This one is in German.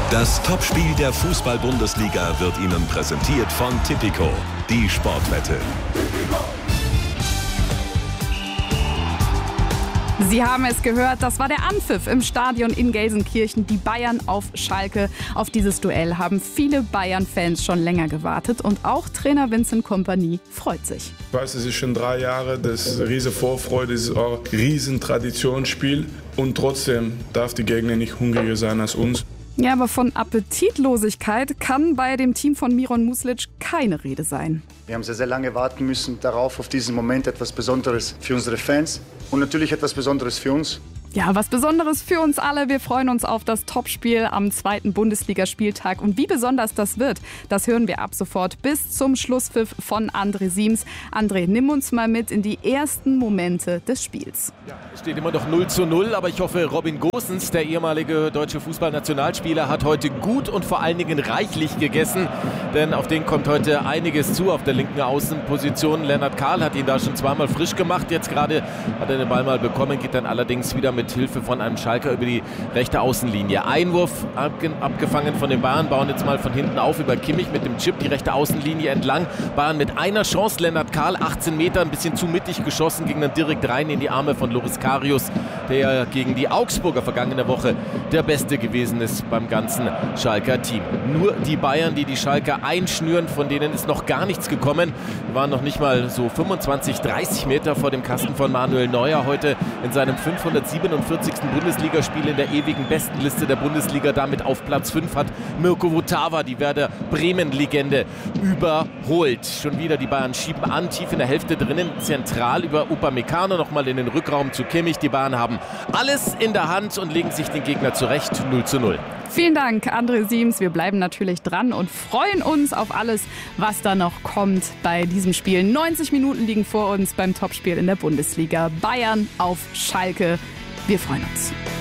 Das Topspiel der Fußball-Bundesliga wird Ihnen präsentiert von Tipico, die Sportwette. Sie haben es gehört, das war der Anpfiff im Stadion in Gelsenkirchen. Die Bayern auf Schalke. Auf dieses Duell haben viele Bayern-Fans schon länger gewartet und auch Trainer Vincent Kompany freut sich. Ich weiß, es ist schon 3 Jahre, das ist eine riesen Vorfreude, das ist auch ein riesen Traditionsspiel und trotzdem darf die Gegner nicht hungriger sein als uns. Ja, aber von Appetitlosigkeit kann bei dem Team von Miron Muslic keine Rede sein. Wir haben sehr, sehr lange warten müssen darauf, auf diesen Moment, etwas Besonderes für unsere Fans und natürlich etwas Besonderes für uns. Ja, was Besonderes für uns alle. Wir freuen uns auf das Topspiel am 2. Bundesligaspieltag. Und wie besonders das wird, das hören wir ab sofort bis zum Schlusspfiff von André Siems. André, nimm uns mal mit in die ersten Momente des Spiels. Ja, es steht immer noch 0:0, aber ich hoffe, Robin Gosens, der ehemalige deutsche Fußballnationalspieler, hat heute gut und vor allen Dingen reichlich gegessen. Denn auf den kommt heute einiges zu auf der linken Außenposition. Lennart Kahl hat ihn da schon zweimal frisch gemacht. Jetzt gerade hat er den Ball mal bekommen, geht dann allerdings wieder mit Hilfe von einem Schalker über die rechte Außenlinie. Einwurf abgefangen von den Bayern, bauen jetzt mal von hinten auf über Kimmich mit dem Chip die rechte Außenlinie entlang. Bayern mit einer Chance, Lennart Kahl 18 Meter, ein bisschen zu mittig geschossen, ging dann direkt rein in die Arme von Loris Karius, der gegen die Augsburger vergangene Woche der Beste gewesen ist beim ganzen Schalker Team. Nur die Bayern, die die Schalker einschnüren, von denen ist noch gar nichts gekommen. Wir waren noch nicht mal so 25, 30 Meter vor dem Kasten von Manuel Neuer heute in seinem 547. Bundesligaspiel in der ewigen Bestenliste der Bundesliga. Damit auf Platz 5 hat Mirko Votava, die Werder Bremen-Legende, überholt. Schon wieder die Bayern schieben an, tief in der Hälfte drinnen, zentral über Upamecano, nochmal in den Rückraum zu Kimmich. Die Bayern haben alles in der Hand und legen sich den Gegner zurecht. 0:0. Vielen Dank, André Siems. Wir bleiben natürlich dran und freuen uns auf alles, was da noch kommt bei diesem Spiel. 90 Minuten liegen vor uns beim Topspiel in der Bundesliga. Bayern auf Schalke. Wir freuen uns.